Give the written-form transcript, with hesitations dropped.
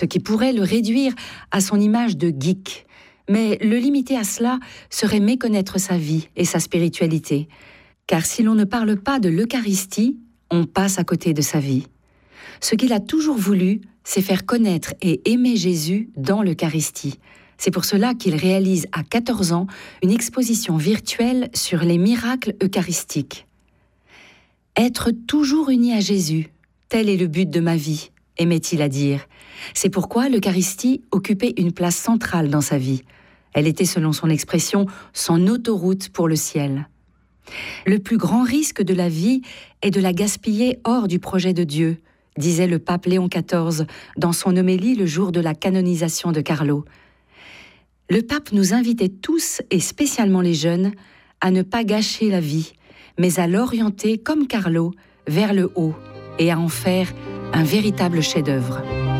ce qui pourrait le réduire à son image de geek. Mais le limiter à cela serait méconnaître sa vie et sa spiritualité. Car si l'on ne parle pas de l'Eucharistie, on passe à côté de sa vie. Ce qu'il a toujours voulu, c'est faire connaître et aimer Jésus dans l'Eucharistie. C'est pour cela qu'il réalise à 14 ans une exposition virtuelle sur les miracles eucharistiques. Être toujours uni à Jésus, tel est le but de ma vie, aimait-il à dire. C'est pourquoi l'Eucharistie occupait une place centrale dans sa vie. Elle était, selon son expression, son autoroute pour le ciel. Le plus grand risque de la vie est de la gaspiller hors du projet de Dieu, disait le pape Léon XIV dans son homélie le jour de la canonisation de Carlo. Le pape nous invitait tous, et spécialement les jeunes, à ne pas gâcher la vie, mais à l'orienter comme Carlo vers le haut et à en faire un véritable chef-d'œuvre.